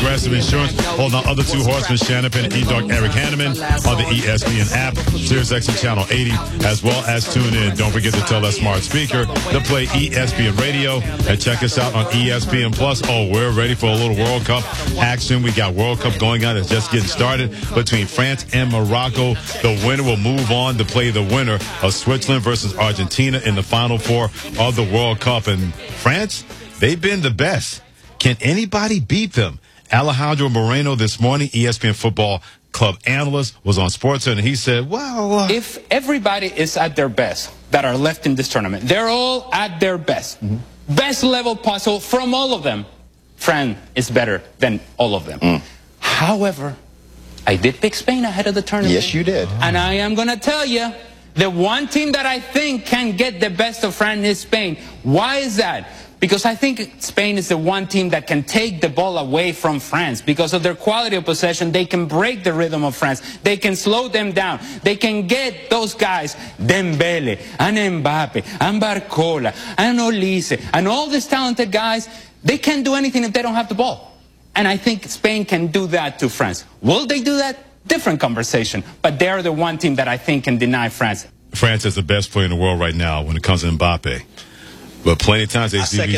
Progressive Insurance. Holding on other two horsemen, Shannon Penn and E-Dog Eric Hanneman on the ESPN app, SiriusXM Channel 80, as well as tune in. Don't forget to tell that smart speaker to play ESPN Radio and check us out on ESPN Plus. Oh, we're ready for a little World Cup action. We got World Cup going on. It's just getting started between France and Morocco. The winner will move on to play the winner of Switzerland versus Argentina in the Final Four of the World Cup. And France, they've been the best. Can anybody beat them? Alejandro Moreno this morning, ESPN Football Club analyst, was on SportsCenter, and he said, well, if everybody is at their best that are left in this tournament, they're all at their best. Best level possible from all of them. France is better than all of them. However, I did pick Spain ahead of the tournament. Yes, you did. And I am going to tell you, the one team that I think can get the best of France is Spain. Why is that? Because I think Spain is the one team that can take the ball away from France. Because of their quality of possession, they can break the rhythm of France. They can slow them down. They can get those guys, Dembele, and Mbappe, and Barcola, and Olise, and all these talented guys. They can't do anything if they don't have the ball. And I think Spain can do that to France. Will they do that? Different conversation. But they're the one team that I think can deny France. France is the best player in the world right now when it comes to Mbappe. But plenty of times,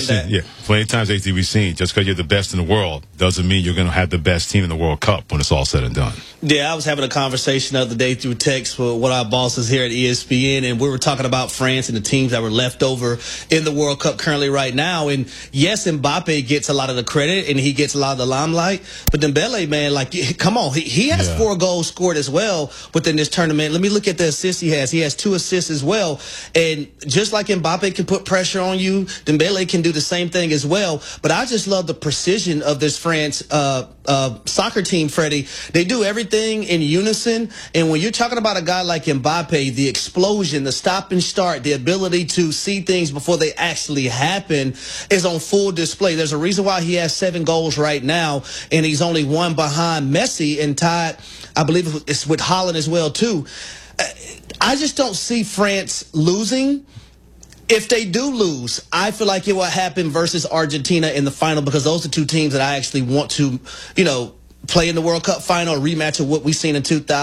HD, we've seen, just because you're the best in the world doesn't mean you're going to have the best team in the World Cup when it's all said and done. Yeah, I was having a conversation the other day through text with one of our bosses here at ESPN, and we were talking about France and the teams that were left over in the World Cup currently right now. And yes, Mbappe gets a lot of the credit and he gets a lot of the limelight, but Dembele, man, like, come on, he has 4 goals scored as well within this tournament. Let me look at the assists he has. He has 2 assists as well. And just like Mbappe can put pressure on you, Dembele can do the same thing as well. But I just love the precision of this France soccer team, Freddie. They do everything in unison. And when you're talking about a guy like Mbappe, the explosion, the stop and start, the ability to see things before they actually happen is on full display. There's a reason why he has 7 goals right now, and he's only 1 behind Messi and tied, I believe it's with Haaland as well, too. I just don't see France losing. If they do lose, I feel like it will happen versus Argentina in the final, because those are 2 teams that I actually want to, play in the World Cup final, a rematch of what we've seen in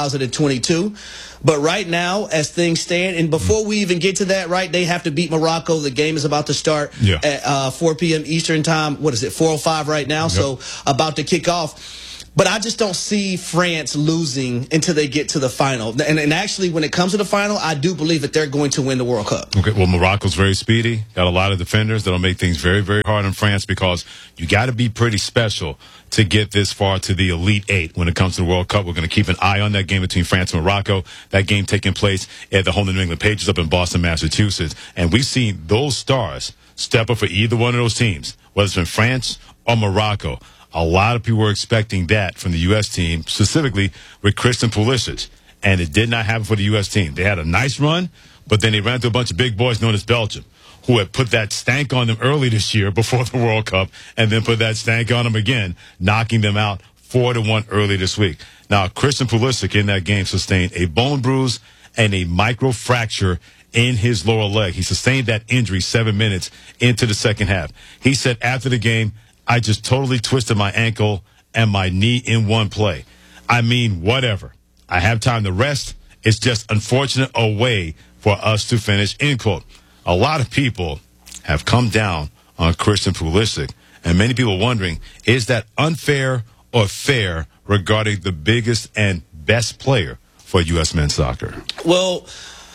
2022. But right now, as things stand, and before we even get to that, right, they have to beat Morocco. The game is about to start at 4 p.m. Eastern time. What is it, 4:05 right now? So about to kick off. But I just don't see France losing until they get to the final. And actually, when it comes to the final, I do believe that they're going to win the World Cup. Okay, well, Morocco's very speedy. Got a lot of defenders that'll make things very, very hard on France, because you got to be pretty special to get this far to the Elite 8 when it comes to the World Cup. We're going to keep an eye on that game between France and Morocco. That game taking place at the home of the New England Patriots up in Boston, Massachusetts. And we've seen those stars step up for either one of those teams, whether it's been France or Morocco. A lot of people were expecting that from the U.S. team, specifically with Christian Pulisic, and it did not happen for the U.S. team. They had a nice run, but then they ran into a bunch of big boys known as Belgium, who had put that stank on them early this year before the World Cup, and then put that stank on them again, knocking them out 4-1 early this week. Now, Christian Pulisic in that game sustained a bone bruise and a microfracture in his lower leg. He sustained that injury 7 minutes into the second half. He said after the game, I just totally twisted my ankle and my knee in one play. I mean, whatever. I have time to rest. It's just unfortunate a way for us to finish, end quote. A lot of people have come down on Christian Pulisic, and many people wondering, is that unfair or fair regarding the biggest and best player for U.S. men's soccer? Well,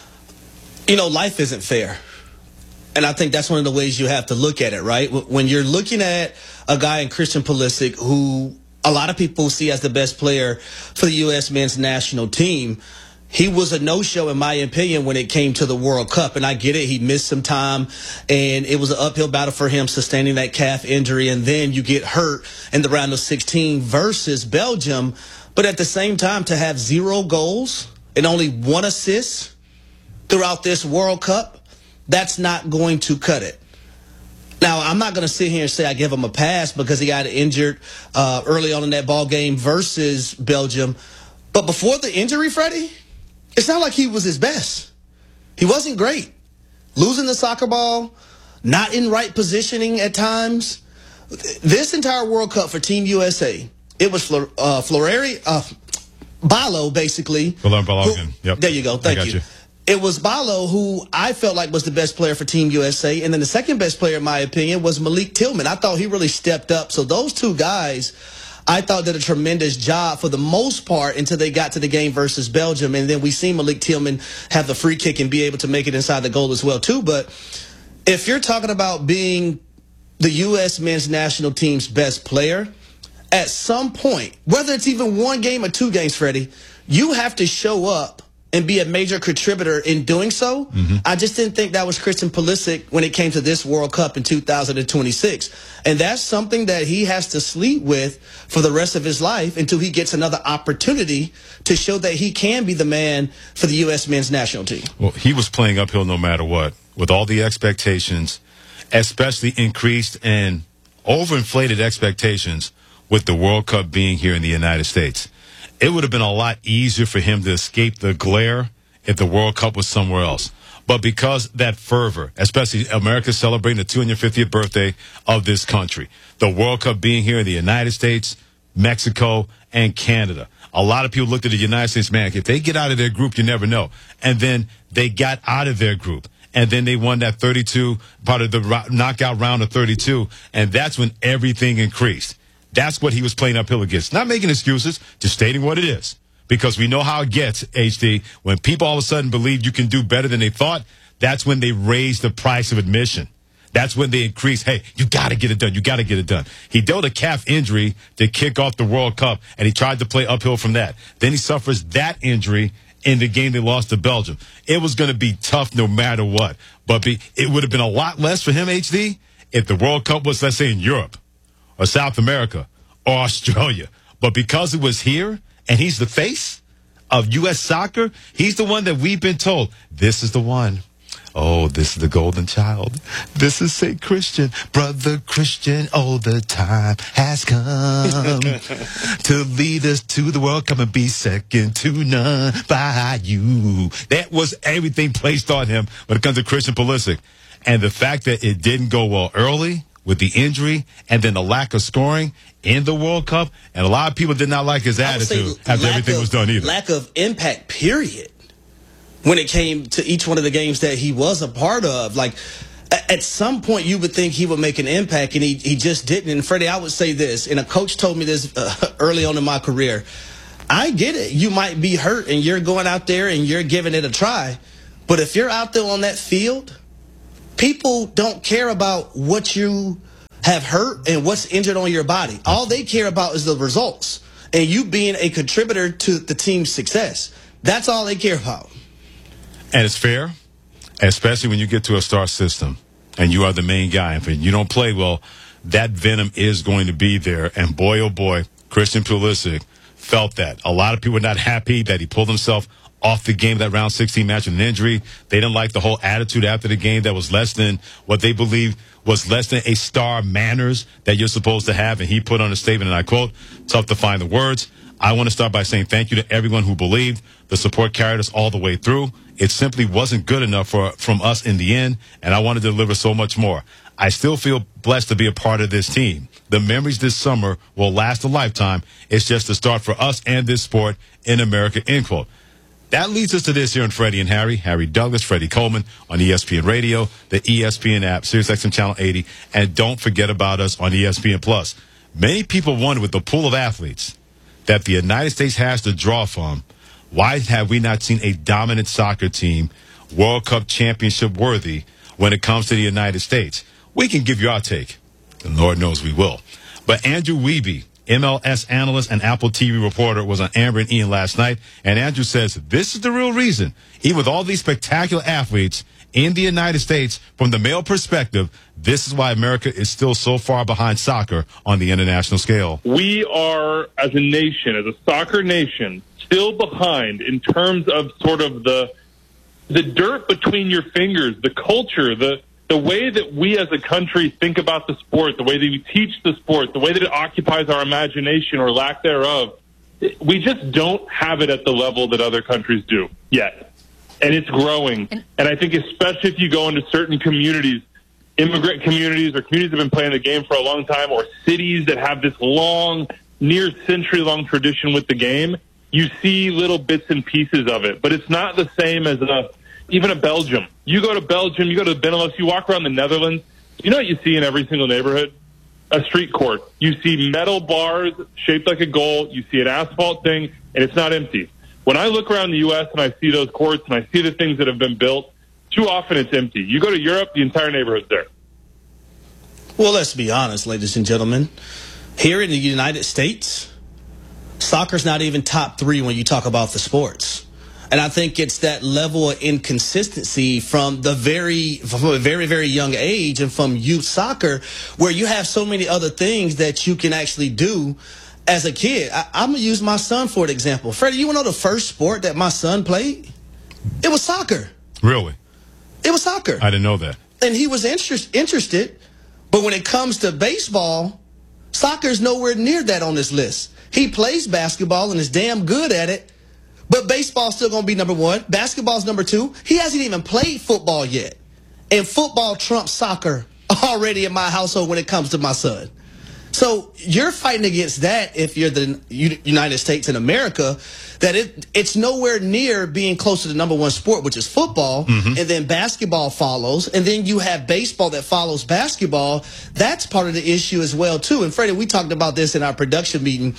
life isn't fair. And I think that's one of the ways you have to look at it, right? When you're looking at a guy in Christian Pulisic, who a lot of people see as the best player for the U.S. men's national team, he was a no-show, in my opinion, when it came to the World Cup. And I get it. He missed some time, and it was an uphill battle for him sustaining that calf injury. And then you get hurt in the round of 16 versus Belgium. But at the same time, to have 0 goals and only 1 assist throughout this World Cup, that's not going to cut it. Now, I'm not going to sit here and say I give him a pass because he got injured early on in that ball game versus Belgium. But before the injury, Freddie, it's not like he was his best. He wasn't great. Losing the soccer ball, not in right positioning at times. This entire World Cup for Team USA, Ballo, basically. Balogun. Yep. There you go. Thank you. It was Ballo who I felt like was the best player for Team USA. And then the second best player, in my opinion, was Malik Tillman. I thought he really stepped up. So those two guys, I thought, did a tremendous job for the most part until they got to the game versus Belgium. And then we seen Malik Tillman have the free kick and be able to make it inside the goal as well, too. But if you're talking about being the U.S. men's national team's best player, at some point, whether it's even one game or two games, Freddie, you have to show up and be a major contributor in doing so. I just didn't think that was Christian Pulisic when it came to this World Cup in 2026. And that's something that he has to sleep with for the rest of his life until he gets another opportunity to show that he can be the man for the U.S. men's national team. Well, he was playing uphill no matter what, with all the expectations, especially increased and overinflated expectations with the World Cup being here in the United States. It would have been a lot easier for him to escape the glare if the World Cup was somewhere else. But because that fervor, especially America celebrating the 250th birthday of this country, the World Cup being here in the United States, Mexico, and Canada, a lot of people looked at the United States, man, if they get out of their group, you never know. And then they got out of their group. And then they won that 32, part of the knockout round of 32. And that's when everything increased. That's what he was playing uphill against. Not making excuses, just stating what it is. Because we know how it gets, HD. When people all of a sudden believe you can do better than they thought, that's when they raise the price of admission. That's when they increase, hey, you got to get it done. You got to get it done. He dealt a calf injury to kick off the World Cup, and he tried to play uphill from that. Then he suffers that injury in the game they lost to Belgium. It was going to be tough no matter what. But it would have been a lot less for him, HD, if the World Cup was, let's say, in Europe, or South America, or Australia. But because it was here, and he's the face of U.S. soccer, he's the one that we've been told, this is the one. Oh, this is the golden child. This is St. Christian. Brother Christian, oh, the time has come to lead us to the World Cup and be second to none by you. That was everything placed on him when it comes to Christian Pulisic. And the fact that it didn't go well early, with the injury and then the lack of scoring in the World Cup, and a lot of people did not like his attitude after everything was done either. Lack of impact, period, when it came to each one of the games that he was a part of. Like, at some point you would think he would make an impact, and he just didn't. And Freddie, I would say this, and a coach told me this early on in my career, I get it. You might be hurt and you're going out there and you're giving it a try, but if you're out there on that field, people don't care about what you have hurt and what's injured on your body. All they care about is the results and you being a contributor to the team's success. That's all they care about. And it's fair, especially when you get to a star system and you are the main guy. If you don't play well, that venom is going to be there. And boy, oh boy, Christian Pulisic felt that. A lot of people were not happy that he pulled himself off the game, that round 16 match with an injury. They didn't like the whole attitude after the game that was less than what they believe was less than a star manners that you're supposed to have. And he put on a statement, and I quote, tough to find the words. I want to start by saying thank you to everyone who believed. The support carried us all the way through. It simply wasn't good enough from us in the end, and I wanted to deliver so much more. I still feel blessed to be a part of this team. The memories this summer will last a lifetime. It's just a start for us and this sport in America, end quote. That leads us to this here on Freddie and Harry. Harry Douglas, Freddie Coleman on ESPN Radio, the ESPN app, SiriusXM Channel 80, and don't forget about us on ESPN Plus. Many people wonder, with the pool of athletes that the United States has to draw from, why have we not seen a dominant soccer team, World Cup championship worthy, when it comes to the United States? We can give you our take, and Lord knows we will. But Andrew Wiebe, MLS analyst and Apple TV reporter, was on Amber and Ian last night, and Andrew says this is the real reason, even with all these spectacular athletes in the United States, from the male perspective, this is why America is still so far behind soccer on the international scale. We are, as a nation, as a soccer nation, still behind in terms of sort of the dirt between your fingers, the culture, the way that we as a country think about the sport, the way that we teach the sport, the way that it occupies our imagination or lack thereof. We just don't have it at the level that other countries do yet. And it's growing. And I think especially if you go into certain communities, immigrant communities or communities that have been playing the game for a long time, or cities that have this long near century-long tradition with the game, you see little bits and pieces of it, but it's not the same as even a Belgium. You go to Belgium, you go to the Benelux, you walk around the Netherlands, you know what you see in every single neighborhood? A street court. You see metal bars shaped like a goal, you see an asphalt thing, and it's not empty. When I look around the U.S. and I see those courts and I see the things that have been built, too often it's empty. You go to Europe, the entire neighborhood's there. Well, let's be honest, ladies and gentlemen. Here in the United States, soccer's not even top 3 when you talk about the sports. And I think it's that level of inconsistency from a very, very young age and from youth soccer, where you have so many other things that you can actually do as a kid. I'm going to use my son for an example. Freddie, you want to know the first sport that my son played? It was soccer. Really? It was soccer. I didn't know that. And he was interested, but when it comes to baseball, soccer's nowhere near that on this list. He plays basketball and is damn good at it, but baseball's still going to be number 1. Basketball's number 2. He hasn't even played football yet. And football trumps soccer already in my household when it comes to my son. So you're fighting against that if you're the United States and America, that it's nowhere near being close to the number 1 sport, which is football, and then basketball follows, and then you have baseball that follows basketball. That's part of the issue as well, too. And Freddie, we talked about this in our production meeting.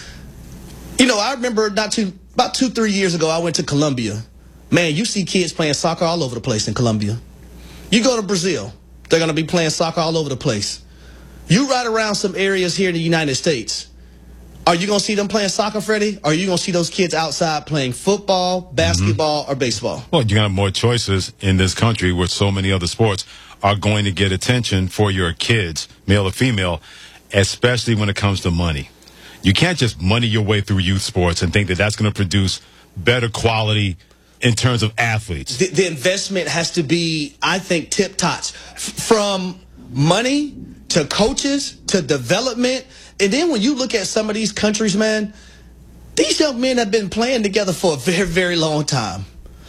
You know, I remember about 2-3 years ago, I went to Colombia. Man, you see kids playing soccer all over the place in Colombia. You go to Brazil, they're going to be playing soccer all over the place. You ride around some areas here in the United States. Are you going to see them playing soccer, Freddie? Or are you going to see those kids outside playing football, basketball, or baseball? Well, you got more choices in this country where so many other sports are going to get attention for your kids, male or female, especially when it comes to money. You can't just money your way through youth sports and think that that's going to produce better quality in terms of athletes. The investment has to be, I think, tip-top. From money to coaches to development. And then when you look at some of these countries, man, these young men have been playing together for a very, very long time.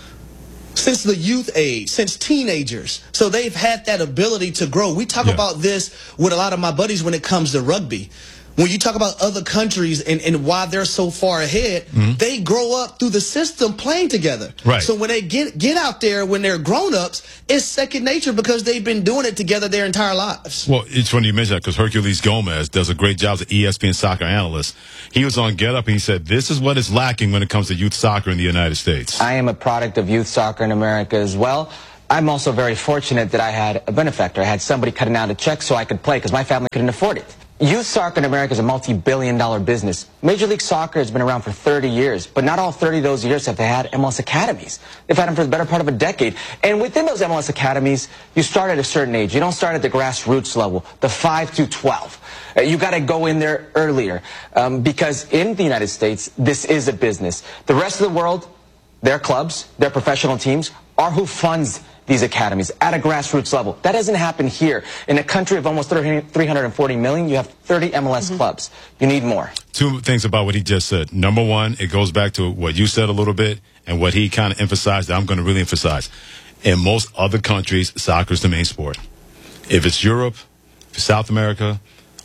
Since the youth age, since teenagers. So they've had that ability to grow. We talk about this with a lot of my buddies when it comes to rugby. When you talk about other countries and why they're so far ahead, they grow up through the system playing together. Right. So when they get out there, when they're grown-ups, it's second nature because they've been doing it together their entire lives. Well, it's funny you mention that because Herculez Gomez does a great job as an ESPN soccer analyst. He was on Get Up and he said, this is what is lacking when it comes to youth soccer in the United States. I am a product of youth soccer in America as well. I'm also very fortunate that I had a benefactor. I had somebody cutting out a check so I could play because my family couldn't afford it. Youth soccer in America is a multi-billion-dollar business. Major League Soccer has been around for 30 years, but not all 30 of those years have they had MLS academies. They've had them for the better part of a decade. And within those MLS academies, you start at a certain age. You don't start at the grassroots level, the 5 to 12. You got to go in there earlier because in the United States, this is a business. The rest of the world, their clubs, their professional teams are who funds these academies at a grassroots level. That doesn't happen here. In a country of almost 340 million, you have 30 MLS clubs. You need more. 2 things about what he just said. Number 1, it goes back to what you said a little bit and what he kind of emphasized that I'm going to really emphasize. In most other countries, soccer is the main sport. If it's Europe, if it's South America,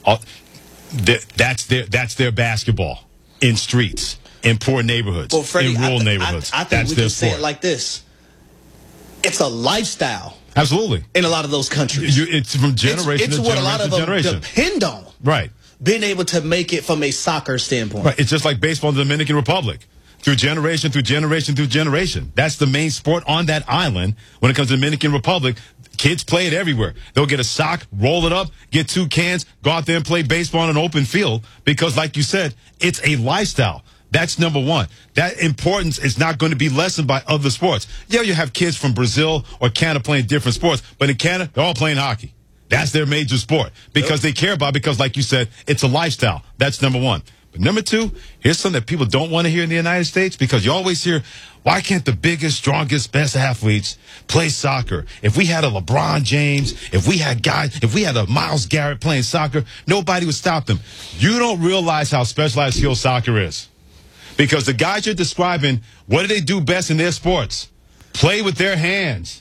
that's their basketball in streets, in poor neighborhoods, well, Freddie, in rural neighborhoods. I think that's we their can sport. say it like this. It's a lifestyle. Absolutely. In a lot of those countries. It's from generation it's to what generation a lot of to them generation. depend on. Right. Being able to make it from a soccer standpoint. Right. It's just like baseball in the Dominican Republic. Through generation, through generation, through generation. That's the main sport on that island. When it comes to the Dominican Republic, kids play it everywhere. They'll get a sock, roll it up, get 2 cans, go out there and play baseball on an open field because, like you said, it's a lifestyle. That's number 1. That importance is not going to be lessened by other sports. Yeah, you have kids from Brazil or Canada playing different sports, but in Canada, they're all playing hockey. That's their major sport because they care about it because, like you said, it's a lifestyle. That's number 1. But number 2, here's something that people don't want to hear in the United States because you always hear, why can't the biggest, strongest, best athletes play soccer? If we had a LeBron James, if we had a Myles Garrett playing soccer, nobody would stop them. You don't realize how specialized skill soccer is. Because the guys you're describing, what do they do best in their sports? Play with their hands.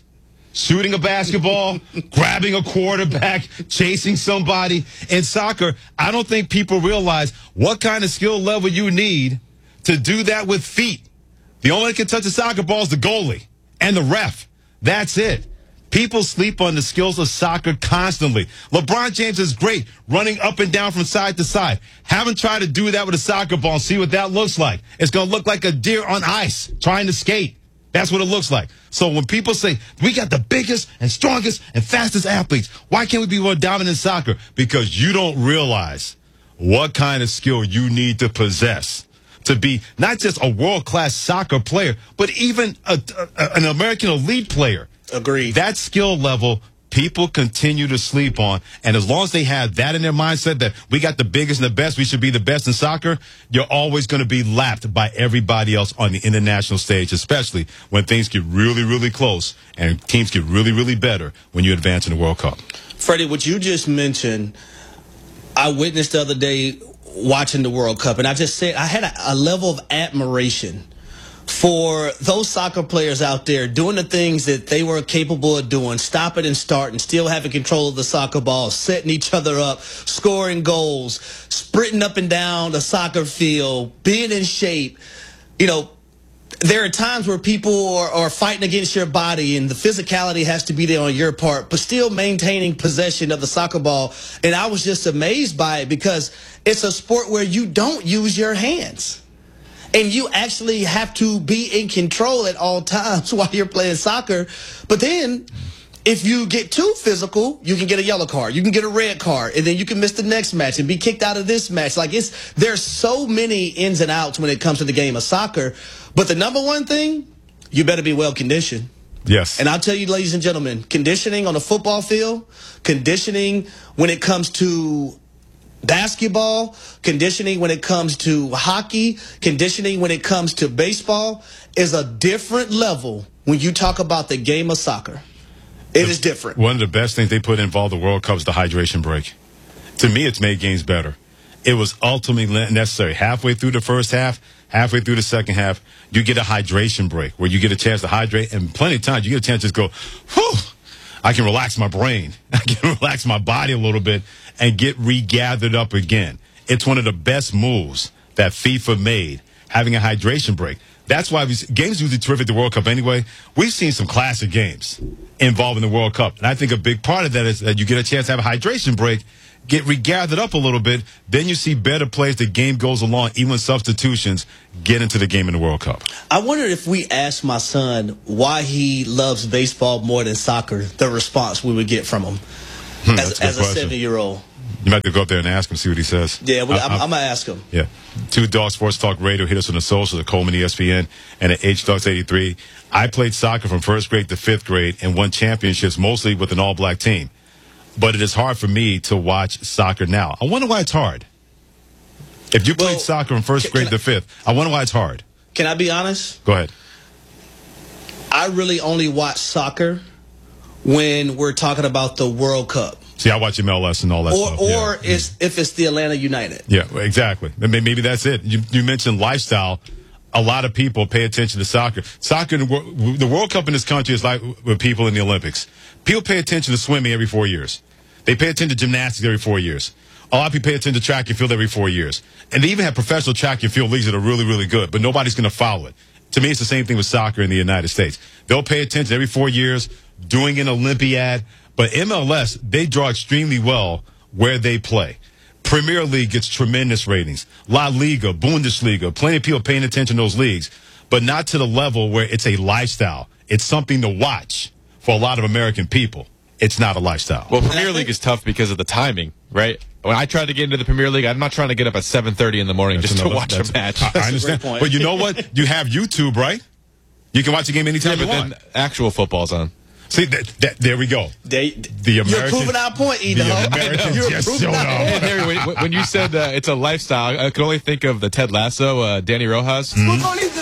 shooting a basketball, grabbing a quarterback, chasing somebody. In soccer, I don't think people realize what kind of skill level you need to do that with feet. The only one that can touch a soccer ball is the goalie and the ref. That's it. People sleep on the skills of soccer constantly. LeBron James is great running up and down from side to side. Haven't tried to do that with a soccer ball and see what that looks like. It's going to look like a deer on ice trying to skate. That's what it looks like. So when people say, we got the biggest and strongest and fastest athletes, why can't we be more dominant in soccer? Because you don't realize what kind of skill you need to possess to be not just a world-class soccer player, but even an American elite player. Agreed. That skill level, people continue to sleep on. And as long as they have that in their mindset that we got the biggest and the best, we should be the best in soccer, you're always going to be lapped by everybody else on the international stage, especially when things get really, really close and teams get really, really better when you advance in the World Cup. Freddie, what you just mentioned, I witnessed the other day watching the World Cup, and I just said I had a level of admiration for those soccer players out there doing the things that they were capable of doing, stopping and starting, still having control of the soccer ball, setting each other up, scoring goals, sprinting up and down the soccer field, being in shape. You know, there are times where people are fighting against your body and the physicality has to be there on your part, but still maintaining possession of the soccer ball. And I was just amazed by it because it's a sport where you don't use your hands. And you actually have to be in control at all times while you're playing soccer. But then if you get too physical, you can get a yellow card. You can get a red card. And then you can miss the next match and be kicked out of this match. Like, there's so many ins and outs when it comes to the game of soccer. But the number one thing, you better be well conditioned. Yes. And I'll tell you, ladies and gentlemen, conditioning on the football field, conditioning when it comes to basketball, conditioning when it comes to hockey, conditioning when it comes to baseball is a different level when you talk about the game of soccer. It is different. One of the best things they put involved the World Cup is the hydration break. To me, it's made games better. It was ultimately necessary. Halfway through the first half, halfway through the second half, you get a hydration break where you get a chance to hydrate, and plenty of times you get a chance to just go, whew, I can relax my brain. I can relax my body a little bit and get regathered up again. It's one of the best moves that FIFA made, having a hydration break. That's why games usually terrific at the World Cup anyway. We've seen some classic games involving the World Cup. And I think a big part of that is that you get a chance to have a hydration break, get regathered up a little bit, then you see better plays. The game goes along, even with substitutions, get into the game in the World Cup. I wonder if we asked my son why he loves baseball more than soccer, the response we would get from him as a 7-year-old. You might have to go up there and ask him, see what he says. Yeah, I'm going to ask him. Yeah. 2 Dogs Sports Talk Radio. Hit us on the socials at Coleman ESPN and at HDogs83. I played soccer from 1st grade to 5th grade and won championships mostly with an all-black team. But it is hard for me to watch soccer now. I wonder why it's hard. If you played soccer from 1st grade to 5th, I wonder why it's hard. Can I be honest? Go ahead. I really only watch soccer when we're talking about the World Cup. See, I watch MLS and all that stuff. Or if it's the Atlanta United. Yeah, exactly. Maybe that's it. You mentioned lifestyle. A lot of people pay attention to soccer. Soccer, the World Cup in this country is like with people in the Olympics. People pay attention to swimming every 4 years. They pay attention to gymnastics every 4 years. A lot of people pay attention to track and field every 4 years. And they even have professional track and field leagues that are really, really good, but nobody's going to follow it. To me, it's the same thing with soccer in the United States. They'll pay attention every 4 years, doing an Olympiad. But MLS, they draw extremely well where they play. Premier League gets tremendous ratings. La Liga, Bundesliga, plenty of people paying attention to those leagues, but not to the level where it's a lifestyle. It's something to watch for a lot of American people. It's not a lifestyle. Well, Premier League is tough because of the timing, right? When I tried to get into the Premier League, I'm not trying to get up at 7:30 in the morning just to watch a match. I understand. But you know what? You have YouTube, right? You can watch a game anytime you want. Then actual football's on. See, there we go. You're proving our point, Eden. The Americans just showed up. Hey, Harry, when you said it's a lifestyle, I could only think of the Ted Lasso, Danny Rojas. Football is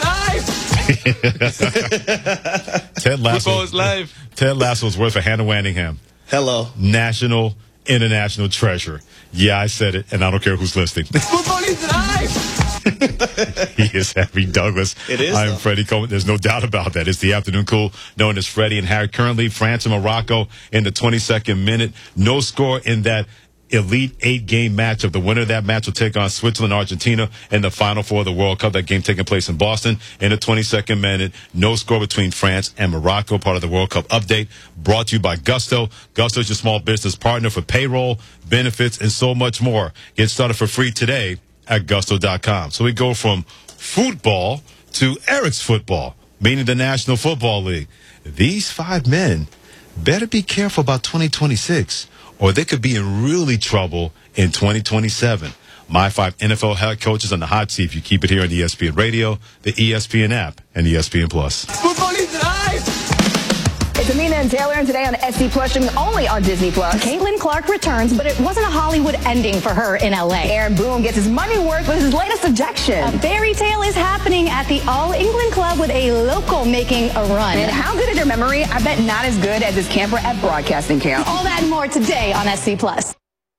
life! Ted Lasso. Football is life. Ted Lasso's worth for Hannah Wanningham. Hello. National, international treasure. Yeah, I said it, and I don't care who's listening. Football is life! He is Harry Douglas. It is, I'm though. Freddie Coleman. There's no doubt about that. It's the afternoon cool known as Freddie and Harry. Currently, France and Morocco in the 22nd minute. No score in that Elite 8-game matchup. The winner of that match will take on Switzerland, Argentina in the Final Four of the World Cup. That game taking place in Boston in the 22nd minute. No score between France and Morocco. Part of the World Cup update brought to you by Gusto. Gusto is your small business partner for payroll, benefits, and so much more. Get started for free today at Gusto.com. So we go from football to Eric's football, meaning the National Football League. These 5 men better be careful about 2026, or they could be in really trouble in 2027. My 5 NFL head coaches on the hot seat if you keep it here on ESPN Radio, the ESPN app, and ESPN Plus. Football is live! It's Amina and Taylor, and today on SC Plus, streaming only on Disney Plus. Caitlin Clark returns, but it wasn't a Hollywood ending for her in LA. Aaron Boone gets his money worth with his latest objection. A fairy tale is happening at the All England Club with a local making a run. And how good is your memory? I bet not as good as his camper at broadcasting camp. All that and more today on SC Plus.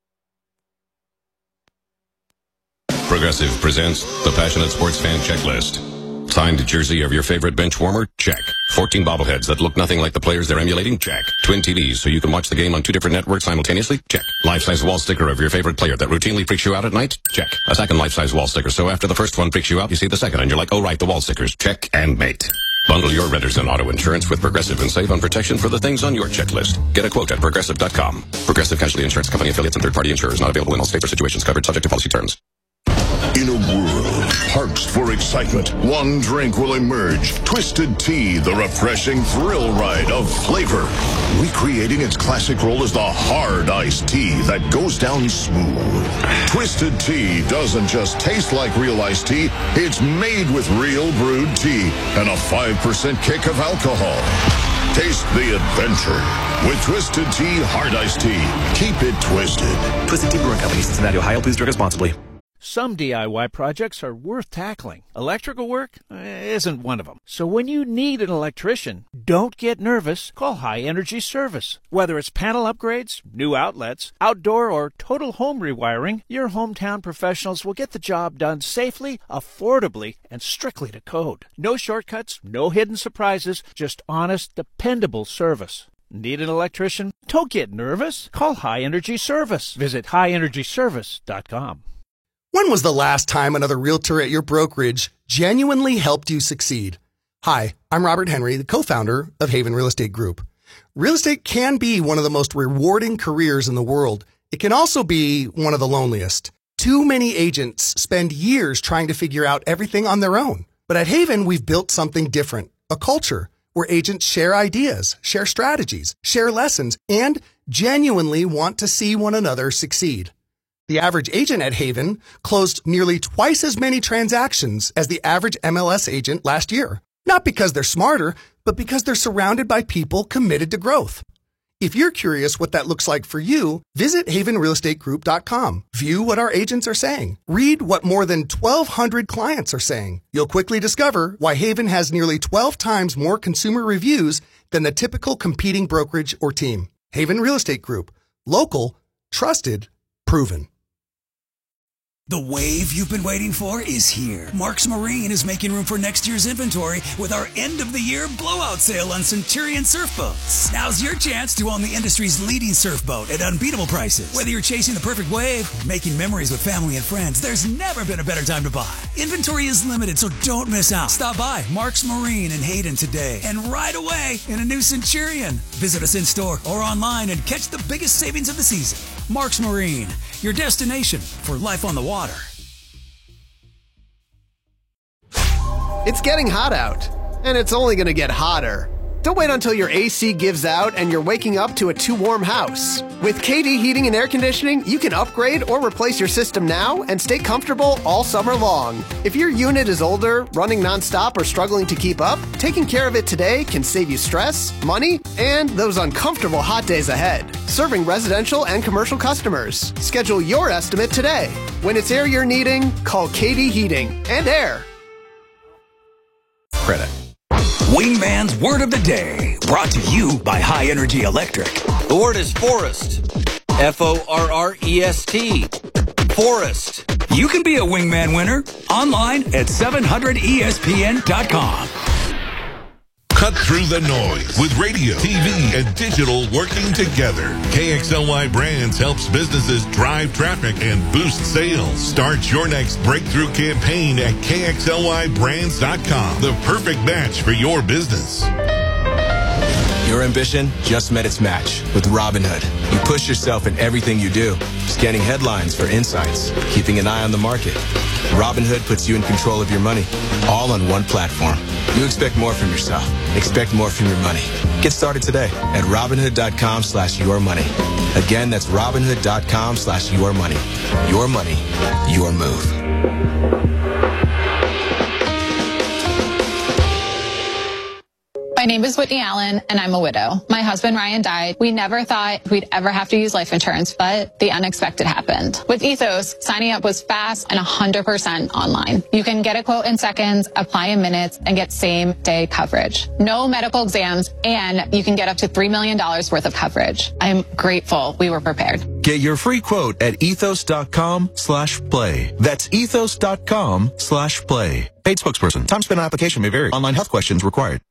Progressive presents the Passionate Sports Fan Checklist. Signed jersey of your favorite bench warmer? Check. 14 bobbleheads that look nothing like the players they're emulating? Check. Twin TVs so you can watch the game on 2 different networks simultaneously? Check. Life-size wall sticker of your favorite player that routinely freaks you out at night? Check. A second life-size wall sticker so after the first one freaks you out, you see the second and you're like, oh right, the wall stickers. Check and mate. Bundle your renters and auto insurance with Progressive and save on protection for the things on your checklist. Get a quote at Progressive.com. Progressive Casualty Insurance Company affiliates and third-party insurers not available in all states or situations covered subject to policy terms. In a world parched for excitement, one drink will emerge. Twisted Tea, the refreshing thrill ride of flavor. Recreating its classic role as the hard iced tea that goes down smooth. Twisted Tea doesn't just taste like real iced tea, it's made with real brewed tea and a 5% kick of alcohol. Taste the adventure with Twisted Tea Hard Iced Tea. Keep it twisted. Twisted Tea Brewing Company, Cincinnati, Ohio. Please drink responsibly. Some DIY projects are worth tackling. Electrical work isn't one of them. So when you need an electrician, don't get nervous. Call High Energy Service. Whether it's panel upgrades, new outlets, outdoor or total home rewiring, your hometown professionals will get the job done safely, affordably, and strictly to code. No shortcuts, no hidden surprises, just honest, dependable service. Need an electrician? Don't get nervous. Call High Energy Service. Visit highenergyservice.com. When was the last time another realtor at your brokerage genuinely helped you succeed? Hi, I'm Robert Henry, the co-founder of Haven Real Estate Group. Real estate can be one of the most rewarding careers in the world. It can also be one of the loneliest. Too many agents spend years trying to figure out everything on their own. But at Haven, we've built something different, a culture where agents share ideas, share strategies, share lessons, and genuinely want to see one another succeed. The average agent at Haven closed nearly twice as many transactions as the average MLS agent last year. Not because they're smarter, but because they're surrounded by people committed to growth. If you're curious what that looks like for you, visit havenrealestategroup.com. View what our agents are saying. Read what more than 1,200 clients are saying. You'll quickly discover why Haven has nearly 12 times more consumer reviews than the typical competing brokerage or team. Haven Real Estate Group. Local, trusted, proven. The wave you've been waiting for is here. Marks Marine is making room for next year's inventory with our end-of-the-year blowout sale on Centurion surf boats. Now's your chance to own the industry's leading surf boat at unbeatable prices. Whether you're chasing the perfect wave or making memories with family and friends, there's never been a better time to buy. Inventory is limited, so don't miss out. Stop by Marks Marine in Hayden today and ride away in a new Centurion. Visit us in-store or online and catch the biggest savings of the season. Marks Marine, your destination for life on the water. It's getting hot out, and it's only going to get hotter. Don't wait until your AC gives out and you're waking up to a too warm house. With KD Heating and Air Conditioning, you can upgrade or replace your system now and stay comfortable all summer long. If your unit is older, running nonstop, or struggling to keep up, taking care of it today can save you stress, money, and those uncomfortable hot days ahead. Serving residential and commercial customers. Schedule your estimate today. When it's air you're needing, call KD Heating and Air. Credit. Wingman's Word of the Day, brought to you by High Energy Electric. The word is forest. Forrest. You can be a wingman winner online at 700ESPN.com. Cut through the noise with radio, TV, and digital working together. KXLY Brands helps businesses drive traffic and boost sales. Start your next breakthrough campaign at KXLYBrands.com. The perfect match for your business. Your ambition just met its match with Robinhood. You push yourself in everything you do, scanning headlines for insights, keeping an eye on the market. Robinhood puts you in control of your money, all on one platform. You expect more from yourself. Expect more from your money. Get started today at Robinhood.com/yourmoney. Again, that's Robinhood.com/yourmoney. Your money, your move. My name is Whitney Allen, and I'm a widow. My husband, Ryan, died. We never thought we'd ever have to use life insurance, but the unexpected happened. With Ethos, signing up was fast and 100% online. You can get a quote in seconds, apply in minutes, and get same-day coverage. No medical exams, and you can get up to $3 million worth of coverage. I'm grateful we were prepared. Get your free quote at ethos.com/play. That's ethos.com/play. Paid spokesperson. Time spent on application may vary. Online health questions required.